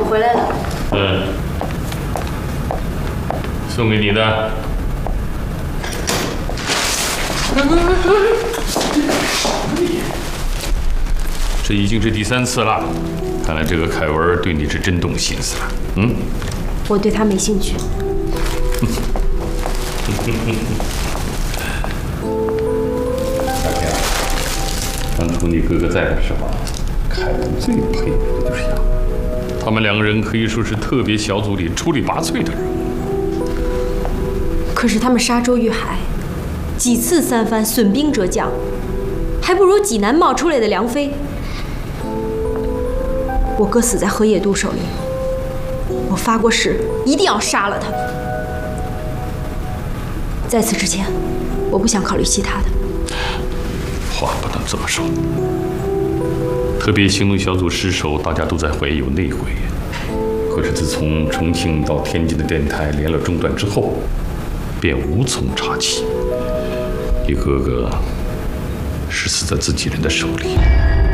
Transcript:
回来了。 送给你的。这已经是第3次了，看来这个凯文对你是真动心思了。 我对他没兴趣。 小天，当初你哥哥在的时候，凯文最佩服的就是他。他们2个人可以说是特别小组里出类拔萃的人物。 可是他们沙洲遇海，几次3番损兵折将，还不如济南冒出来的梁飞。我哥死在何野渡手里，我发过誓一定要杀了他。在此之前，我不想考虑其他的。 话不能这么说。特别行动小组失守，大家都在怀疑有内鬼。可是自从重庆到天津的电台连了中断之后，便无从查起。你哥哥是死在自己人的手里。